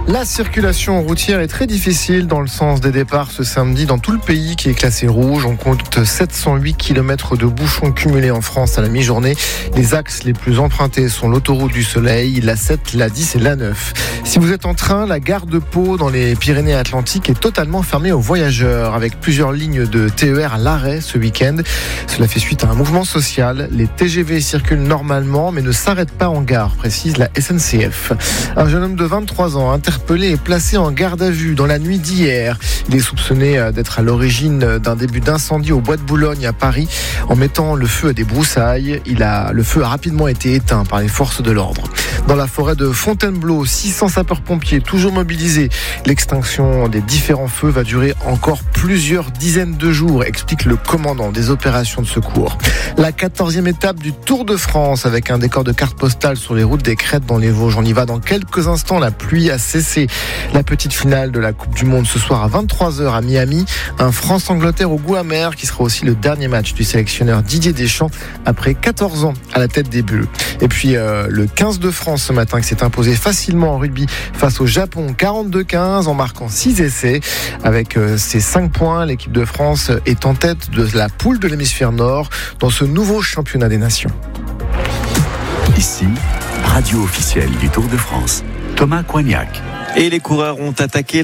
La circulation routière est très difficile dans le sens des départs ce samedi dans tout le pays qui est classé rouge. On compte 708 km de bouchons cumulés en France à la mi-journée. Les axes les plus empruntés sont l'autoroute du Soleil, la 7, la 10 et la 9. Si vous êtes en train, la gare de Pau dans les Pyrénées-Atlantiques est totalement fermée aux voyageurs avec plusieurs lignes de TER à l'arrêt ce week-end. Cela fait suite à un mouvement social. Les TGV circulent normalement mais ne s'arrêtent pas en gare, précise la SNCF. Un jeune homme de 23 ans interpellé et placé en garde à vue dans la nuit d'hier. Il est soupçonné d'être à l'origine d'un début d'incendie au Bois de Boulogne à Paris en mettant le feu à des broussailles. Le feu a rapidement été éteint par les forces de l'ordre. Dans la forêt de Fontainebleau, 600 sapeurs-pompiers toujours mobilisés. L'extinction des différents feux va durer encore plusieurs dizaines de jours, explique le commandant des opérations de secours. La 14e étape du Tour de France avec un décor de carte postale sur les routes des crêtes dans les Vosges. On y va dans quelques instants. La pluie a cessé. La petite finale de la Coupe du Monde ce soir à 23h à Miami. Un France-Angleterre au goût amer qui sera aussi le dernier match du sélectionneur Didier Deschamps après 14 ans à la tête des Bleus. Et puis le 15 de France ce matin qui s'est imposé facilement en rugby face au Japon 42-15 en marquant 6 essais. Avec ses 5 points, l'équipe de France est en tête de la poule de l'hémisphère nord dans ce nouveau championnat des nations. Ici, radio officielle du Tour de France. Thomas Coignac. Et les coureurs ont attaqué